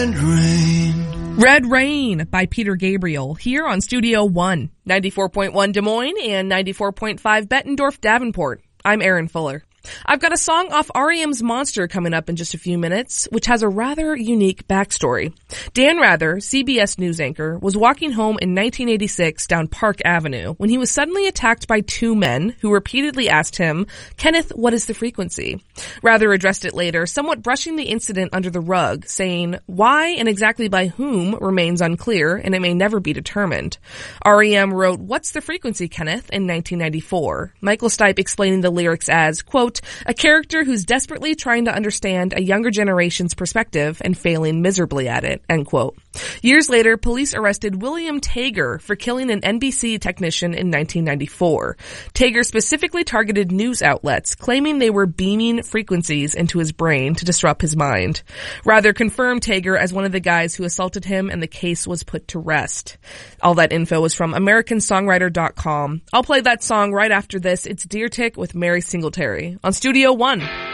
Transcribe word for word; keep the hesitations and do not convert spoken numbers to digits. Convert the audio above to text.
Red Rain. Red Rain by Peter Gabriel here on Studio One, ninety-four point one Des Moines and ninety-four point five Bettendorf Davenport. I'm Aaron Fuller. I've got a song off R E M's Monster coming up in just a few minutes, which has a rather unique backstory. Dan Rather, C B S News anchor, was walking home in nineteen eighty-six down Park Avenue when he was suddenly attacked by two men who repeatedly asked him, "Kenneth, what is the frequency?" Rather addressed it later, somewhat brushing the incident under the rug, saying, "Why and exactly by whom remains unclear, and it may never be determined." R E M wrote, "What's the frequency, Kenneth?" in nineteen ninety-four. Michael Stipe explaining the lyrics as, quote, "A character who's desperately trying to understand a younger generation's perspective and failing miserably at it," end quote. Years later, police arrested William Tager for killing an N B C technician in nineteen ninety-four. Tager specifically targeted news outlets, claiming they were beaming frequencies into his brain to disrupt his mind. Rather confirmed Tager as one of the guys who assaulted him, and the case was put to rest. All that info was from American Songwriter dot com. I'll play that song right after this. It's Deer Tick with Mary Singletary on Studio One.